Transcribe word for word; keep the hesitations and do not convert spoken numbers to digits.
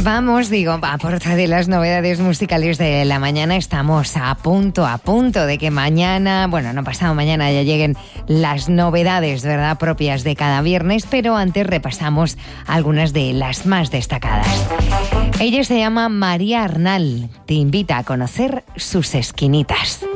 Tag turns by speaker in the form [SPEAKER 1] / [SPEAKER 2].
[SPEAKER 1] Vamos, digo, a por otra de las novedades musicales de la mañana. Estamos a punto, a punto de que mañana, bueno, no pasado mañana, ya lleguen las novedades, ¿verdad?, propias de cada viernes, pero antes repasamos algunas de las más destacadas. Ella se llama María Arnal. Te invita a conocer sus esquinitas.